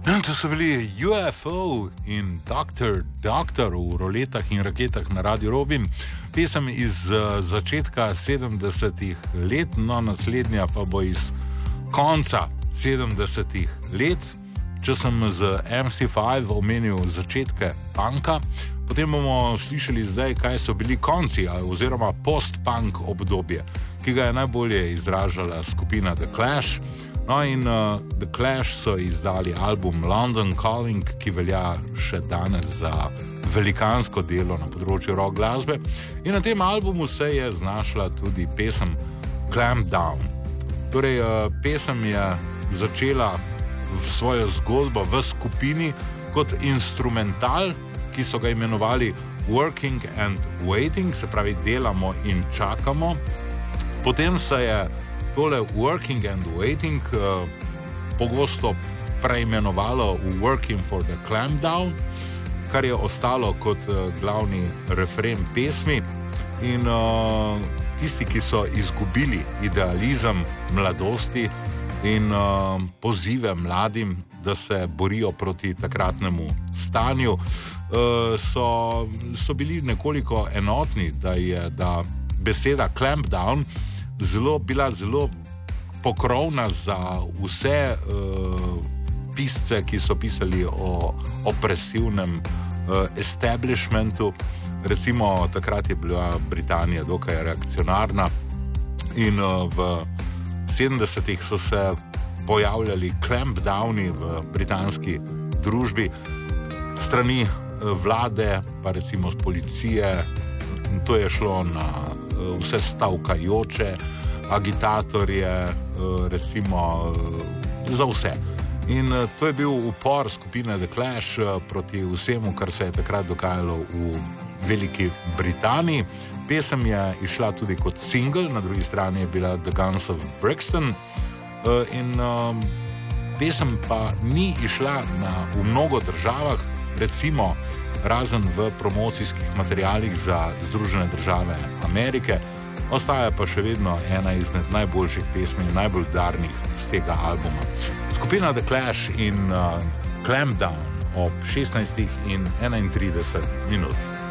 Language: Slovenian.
To so bili UFO in Dr. v roletah in raketah na Radio Robin. Pesem iz začetka 70-ih let, no naslednja pa bo iz konca 70-ih let. Če sem z MC5 omenil začetke punka, potem bomo slišali zdaj, kaj so bili konci oziroma post-punk obdobje, ki ga je najbolje izražala skupina The Clash. No in The Clash so izdali album London Calling, ki velja še danes za velikansko delo na področju rock glasbe. In na tem albumu se je znašla tudi pesem Clamp Down. Torej, pesem je začela svojo zgodbo v skupini kot instrumental, ki so ga imenovali Working and Waiting, se pravi delamo in čakamo. Potem se je tole Working and Waiting pogosto preimenovalo Working for the Clamp Down, kar je ostalo kot glavni refren pesmi. In tisti, ki so izgubili idealizem mladosti in pozive mladim, da se borijo proti takratnemu stanju, so bili nekoliko enotni, da beseda Clamp Down bila zelo pokrovna za vse pisce, ki so pisali o opresivnem establishmentu. Recimo, takrat je bila Britanija dokaj reakcionarna in v 70-ih so se pojavljali clamp downi v britanski družbi strani vlade, pa recimo z policije. To je šlo na vse stavkajoče, agitatorje, recimo za vse. In to je bil upor skupine The Clash proti vsemu, kar se je takrat dogajalo v Veliki Britaniji. Pesem je išla tudi kot single, na drugi strani je bila The Guns of Brixton in pesem pa ni išla v mnogo državah, recimo razen v promocijskih materialih za Združene države Amerike. Ostaja pa še vedno ena izmed najboljših pesmi in najbolj udarnih z tega albuma. Skupina The Clash in Clamp Down ob 16:31.